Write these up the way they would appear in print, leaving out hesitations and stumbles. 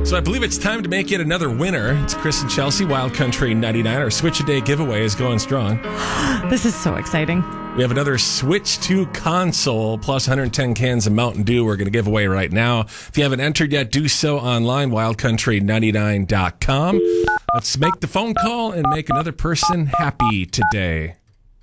So I believe it's time to make yet another winner. It's Chris and Chelsea, Wild Country 99. Our Switch a Day giveaway is going strong. This is so exciting. We have another Switch 2 console plus 110 cans of Mountain Dew we're going to give away right now. If you haven't entered yet, do so online, wildcountry99.com. Let's make the phone call and make another person happy today.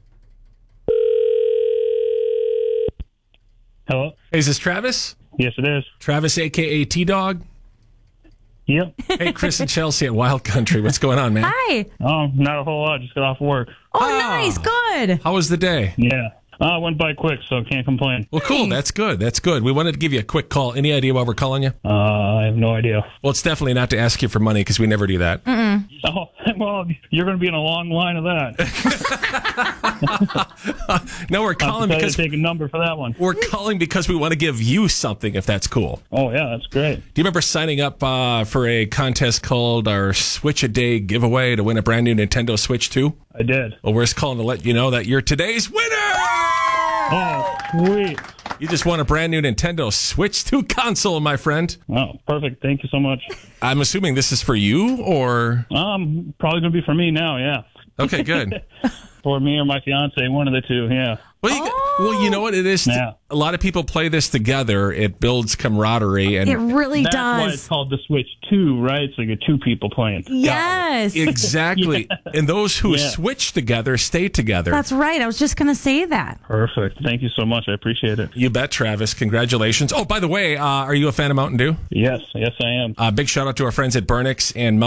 Hello? Hey, is this Travis? Yes, it is. Travis, a.k.a. T-Dog? Yep. Hey, Chris and Chelsea at Wild Country. What's going on, man? Hi. Oh, not a whole lot. Just got off work. Oh, nice. Good. How was the day? Yeah. It went by quick, so can't complain. Well, cool. That's good. That's good. We wanted to give you a quick call. Any idea why we're calling you? I have no idea. Well, it's definitely not to ask you for money because we never do that. Oh, well, you're going to be in a long line of that. No, we're calling I'll because take a number for that one. we're calling because we want to give you something, if that's cool. Oh, yeah, that's great. Do you remember signing up for a contest called our Switch a Day giveaway to win a brand new Nintendo Switch 2? I did. Well, we're just calling to let you know that you're today's winner! Oh, sweet. You just won a brand new Nintendo Switch 2 console, my friend. Oh, perfect. Thank you so much. I'm assuming this is for you, or? Probably going to be for me now, yeah. Okay, good. For me or my fiance, one of the two, yeah. Well, you know what it is? Yeah. A lot of people play this together. It builds camaraderie. And It really That's why does. it's called the Switch 2, right? So you get two people playing. Yes. Exactly. And those who Yeah. switch together stay together. That's right. I was just going to say that. Perfect. Thank you so much. I appreciate it. You bet, Travis. Congratulations. Oh, by the way, are you a fan of Mountain Dew? Yes, I am. Big shout out to our friends at Burnix and